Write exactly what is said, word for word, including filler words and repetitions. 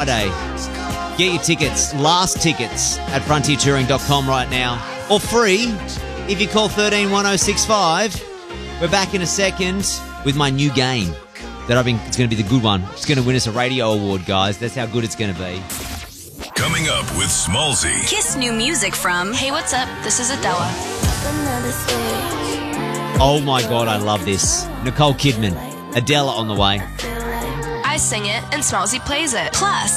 Friday. Get your tickets, last tickets, at frontier touring dot com right now. Or free if you call one three one oh six five. We're back in a second with my new game that I've been, it's going to be the good one. It's going to win us a radio award, guys. That's how good it's going to be. Coming up with Smallzy. Kiss new music from Hey, what's up? This is Adela. Oh my God, I love this. Nicole Kidman, Adele on the way. I sing it and Smallzy plays it. Plus,